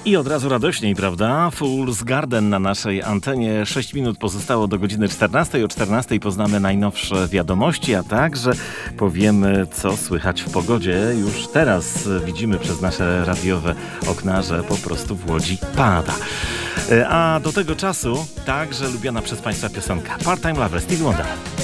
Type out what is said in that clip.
I od razu radośniej, prawda? Fool's Garden na naszej antenie. 6 minut pozostało do godziny 14. O 14 poznamy najnowsze wiadomości, a także powiemy, co słychać w pogodzie. Już teraz widzimy przez nasze radiowe okna, że po prostu w Łodzi pada. A do tego czasu także lubiana przez Państwa piosenka Part-Time Lover, Stevie Wonder.